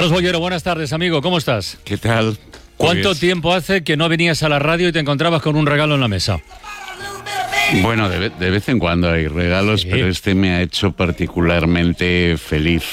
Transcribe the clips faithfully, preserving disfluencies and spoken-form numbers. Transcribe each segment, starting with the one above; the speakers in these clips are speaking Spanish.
Carlos Bollero, buenas tardes, amigo, ¿cómo estás? ¿Qué tal? ¿Cuánto Pues, tiempo hace que no venías a la radio y te encontrabas con un regalo en la mesa? Bueno, de, de vez en cuando hay regalos, Sí. pero este me ha hecho particularmente feliz.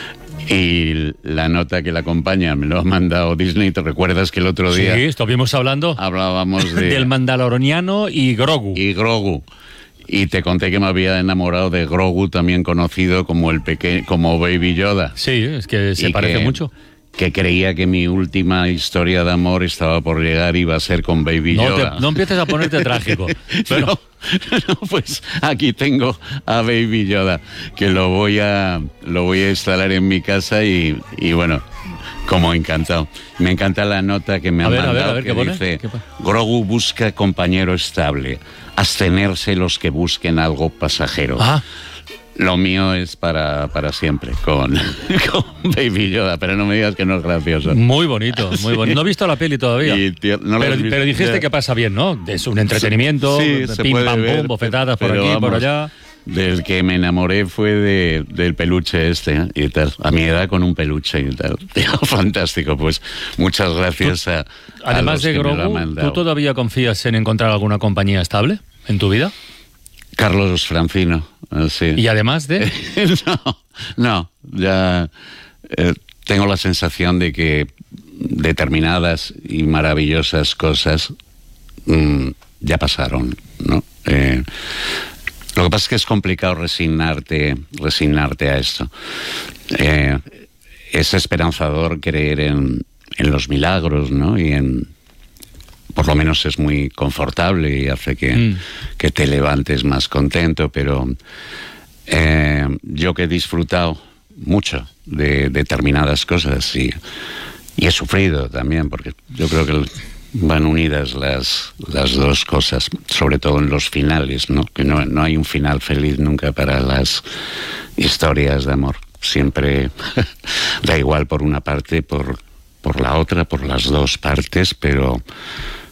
Y la nota que la acompaña me lo ha mandado Disney. ¿Te recuerdas que el otro día Sí, estuvimos hablando hablábamos de... del Mandaloriano y Grogu. y Grogu? Y te conté que me había enamorado de Grogu, también conocido como el peque como Baby Yoda. Sí, es que se Y parece que- mucho. Que creía que mi última historia de amor estaba por llegar y iba a ser con Baby No, Yoda. te- no empieces a ponerte trágico. Pero, No, no, pues aquí tengo a Baby Yoda, que lo voy a lo voy a instalar en mi casa y, y bueno, como encantado. Me encanta la nota que me A han ver, a ver, mandado a ver, que ¿qué pone? dice: ¿Qué pa- Grogu busca compañero estable, abstenerse los que busquen algo pasajero. ah, Lo mío es para, para siempre con, con Baby Yoda, pero no me digas que no es gracioso. muy bonito, muy bonito. No he visto la peli todavía. Y, tío, ¿no lo pero, has visto? pero dijiste Ya. que pasa bien, ¿no? Es un entretenimiento, Sí, se pim, puede pam, ver, pum, bofetadas por pero aquí, por vamos, allá. Del que me enamoré fue de, del peluche este, ¿eh? Y tal. A mi edad con un peluche y tal. Fantástico, pues muchas gracias a, a Además los de que me lo han Grogu, mandado. ¿tú todavía confías en encontrar alguna compañía estable en tu vida? Carlos Francino, eh, sí. Y además de... no, no, ya eh, tengo la sensación de que determinadas y maravillosas cosas mm, ya pasaron, ¿no? Eh, lo que pasa es que es complicado resignarte, resignarte a esto. Eh, es esperanzador creer en, en los milagros, ¿no? Y en... por lo menos es muy confortable y hace que, Mm. que te levantes más contento, pero eh, yo que he disfrutado mucho de determinadas cosas y, y he sufrido también, porque yo creo que van unidas las, las dos cosas, sobre todo en los finales, ¿no? Que no, no hay un final feliz nunca para las historias de amor. Siempre da igual por una parte, por, por la otra, por las dos partes, pero